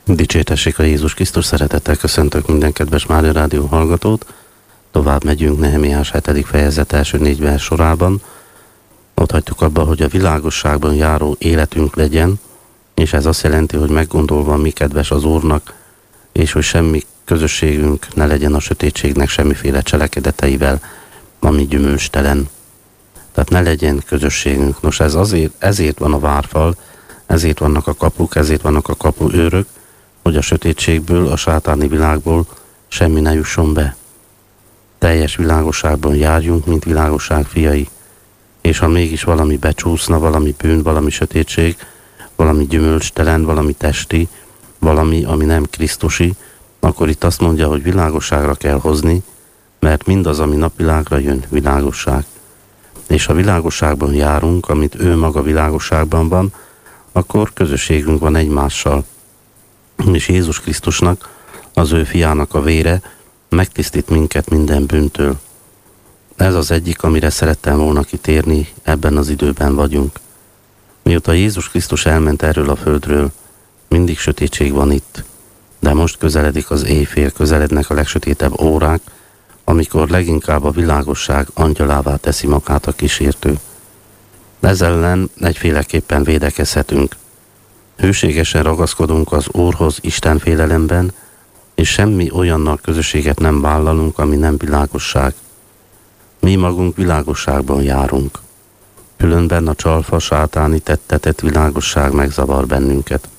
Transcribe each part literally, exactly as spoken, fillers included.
Dicsértessék a Jézus Krisztus, szeretettel köszöntök minden kedves Mária Rádió hallgatót. Tovább megyünk Nehemiás hetedik fejezet első négy vers sorában. Ott hagytuk abba, hogy a világosságban járó életünk legyen, és ez azt jelenti, hogy meggondolva mi kedves az Úrnak, és hogy semmi közösségünk ne legyen a sötétségnek semmiféle cselekedeteivel, ami gyümölcstelen. Tehát ne legyen közösségünk. Nos, ez azért, ezért van a várfal, ezért vannak a kapuk, ezért vannak a kapuőrök, hogy a sötétségből, a sátáni világból semmi ne jusson be. Teljes világosságban járjunk, mint világosság fiai. És ha mégis valami becsúszna, valami bűn, valami sötétség, valami gyümölcstelen, valami testi, valami, ami nem krisztusi, akkor itt azt mondja, hogy világosságra kell hozni, mert mindaz, ami napvilágra jön, világosság. És ha világosságban járunk, amit ő maga világosságban van, akkor közösségünk van egymással. És Jézus Krisztusnak, az ő fiának a vére megtisztít minket minden bűntől. Ez az egyik, amire szerettem volna kitérni, ebben az időben vagyunk. Mióta Jézus Krisztus elment erről a földről, mindig sötétség van itt, de most közeledik az éjfél, közelednek a legsötétebb órák, amikor leginkább a világosság angyalává teszi magát a kísértő. Ezzel ellen egyféleképpen védekezhetünk. Hűségesen ragaszkodunk az Úrhoz Isten félelemben, és semmi olyannal közösséget nem vállalunk, ami nem világosság. Mi magunk világosságban járunk. Különben a csalfa sátáni tettetett világosság megzavar bennünket.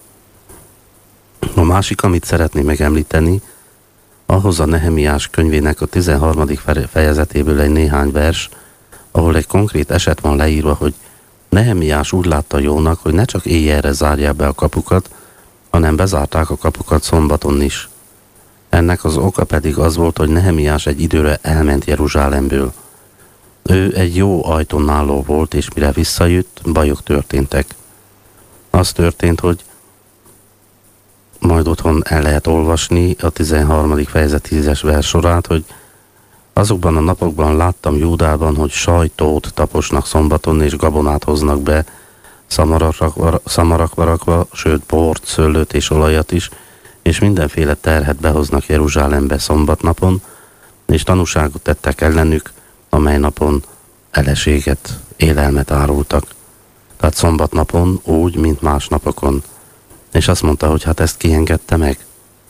A másik, amit szeretnék megemlíteni, ahhoz a Nehemiás könyvének a tizenharmadik fejezetéből egy néhány vers, ahol egy konkrét eset van leírva, hogy Nehemiás úgy látta jónak, hogy ne csak éjjelre zárják be a kapukat, hanem bezárták a kapukat szombaton is. Ennek az oka pedig az volt, hogy Nehemiás egy időre elment Jeruzsálemből. Ő egy jó ajtón álló volt, és mire visszajött, bajok történtek. Az történt, hogy majd otthon el lehet olvasni a tizenharmadik fejezet tízes vers sorát, hogy azokban a napokban láttam Júdában, hogy sajtót taposnak szombaton, és gabonát hoznak be, szamarakba rakva, sőt bort, szőlőt és olajat is, és mindenféle terhet behoznak Jeruzsálembe szombatnapon, és tanúságot tettek ellenük, amely napon eleséget, élelmet árultak. Tehát szombatnapon úgy, mint más napokon. És azt mondta, hogy hát ezt kiengedte meg.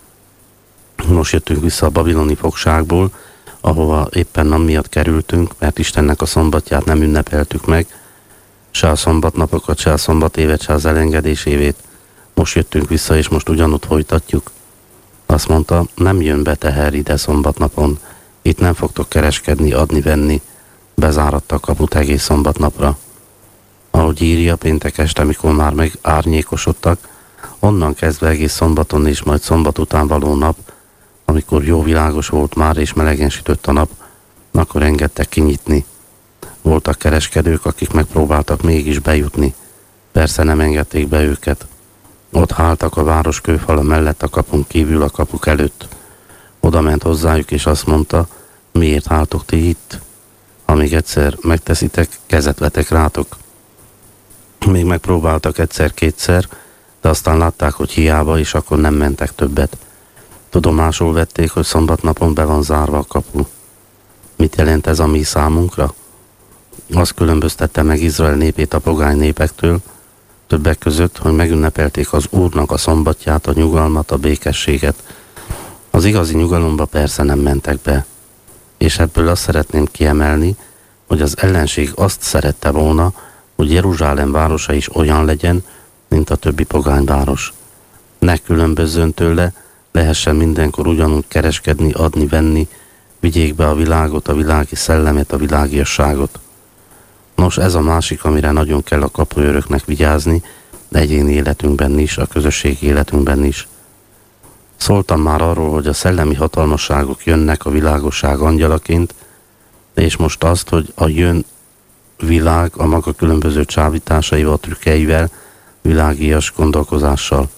Most jöttünk vissza a babiloni fogságból, ahova éppen amiatt kerültünk, mert Istennek a szombatját nem ünnepeltük meg, se a szombatnapokat, se a szombatévet, se az elengedésévét. Most jöttünk vissza, és most ugyanott folytatjuk. Azt mondta, nem jön be teher ide szombatnapon, itt nem fogtok kereskedni, adni-venni, bezáratta a kaput egész szombatnapra. Ahogy írja, péntek este, amikor már meg árnyékosodtak, onnan kezdve egész szombaton és majd szombat után való nap, amikor jó világos volt már és melegen sütött a nap, akkor engedtek kinyitni. Voltak kereskedők, akik megpróbáltak mégis bejutni. Persze nem engedték be őket. Ott háltak a város kőfala mellett, a kapun kívül, a kapuk előtt. Oda ment hozzájuk, és azt mondta, miért háltok ti itt? Amíg egyszer megteszitek, kezet vetek rátok. Még megpróbáltak egyszer-kétszer, de aztán látták, hogy hiába, és akkor nem mentek többet. Tudomásul vették, hogy szombatnapon be van zárva a kapu. Mit jelent ez a mi számunkra? Azt különböztette meg Izrael népét a pogány népektől, többek között, hogy megünnepelték az Úrnak a szombatját, a nyugalmat, a békességet. Az igazi nyugalomba persze nem mentek be. És ebből azt szeretném kiemelni, hogy az ellenség azt szerette volna, hogy Jeruzsálem városa is olyan legyen, mint a többi pogányváros. Ne különbözzön tőle, lehessen mindenkor ugyanúgy kereskedni, adni, venni, vigyék be a világot, a világi szellemet, a világiasságot. Nos, ez a másik, amire nagyon kell a kapuőröknek vigyázni, de egyéni életünkben is, a közösségi életünkben is. Szóltam már arról, hogy a szellemi hatalmasságok jönnek a világosság angyalaként, és most azt, hogy a jön világ a maga különböző csábításaival, trükkeivel, világias gondolkozással.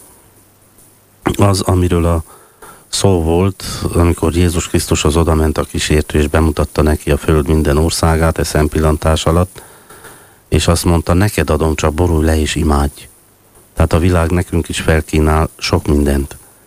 Az, amiről a szó volt, amikor Jézus Krisztus az odament a kísértő, és bemutatta neki a föld minden országát e szempillantás alatt, és azt mondta, neked adom, csak borulj le és imádj. Tehát a világ nekünk is felkínál sok mindent.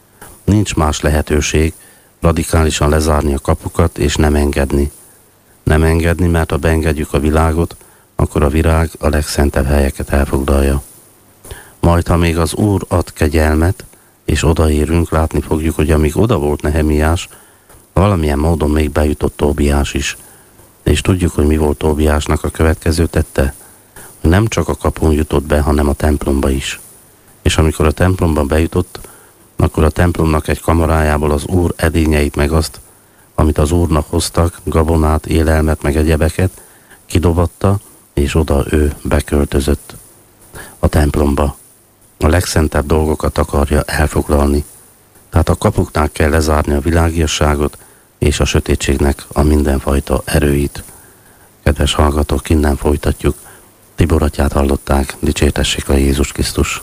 Nincs más lehetőség, radikálisan lezárni a kapukat és nem engedni. Nem engedni, mert ha beengedjük a világot, akkor a virág a legszentebb helyeket elfoglalja. Majd, ha még az Úr ad kegyelmet, és odaérünk, látni fogjuk, hogy amíg oda volt Nehemiás, valamilyen módon még bejutott Tóbiás is. És tudjuk, hogy mi volt Tóbiásnak a következő tette, hogy nem csak a kapun jutott be, hanem a templomba is. És amikor a templomba bejutott, akkor a templomnak egy kamarájából az Úr edényeit, meg azt, amit az Úrnak hoztak, gabonát, élelmet, meg egyebeket, kidobatta, és oda ő beköltözött a templomba. A legszentebb dolgokat akarja elfoglalni. Tehát a kapuknál kell lezárni a világiasságot és a sötétségnek a mindenfajta erőit. Kedves hallgatók, innen folytatjuk. Tibor atyát hallották, dicsértessék a Jézus Krisztus.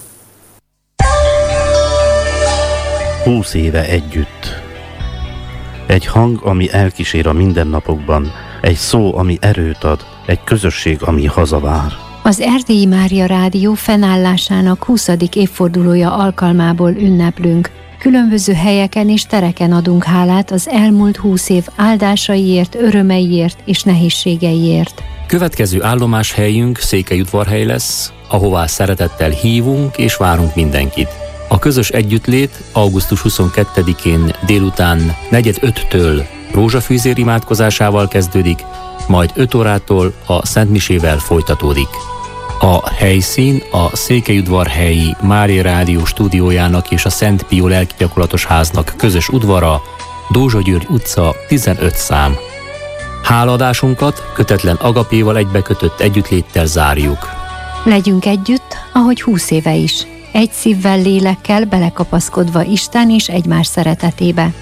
Húsz éve együtt. Egy hang, ami elkísér a mindennapokban, egy szó, ami erőt ad, egy közösség, ami hazavár. Az Erdélyi Mária Rádió fennállásának huszadik évfordulója alkalmából ünneplünk. Különböző helyeken és tereken adunk hálát az elmúlt húsz év áldásaiért, örömeiért és nehézségeiért. Következő állomáshelyünk Székelyudvarhely lesz, ahová szeretettel hívunk és várunk mindenkit. A közös együttlét augusztus huszonkettedikén délután negyed öttől rózsafűzér imádkozásával kezdődik, majd öt órától a szentmisével folytatódik. A helyszín a Székelyudvarhelyi Mária Rádió stúdiójának és a Szent Pió lelkigyakorlatos háznak közös udvara, Dózsa György utca tizenöt szám. Hálaadásunkat kötetlen agapéval egybekötött együttléttel zárjuk. Legyünk együtt, ahogy húsz éve is. Egy szívvel, lélekkel belekapaszkodva Isten és egymás szeretetébe.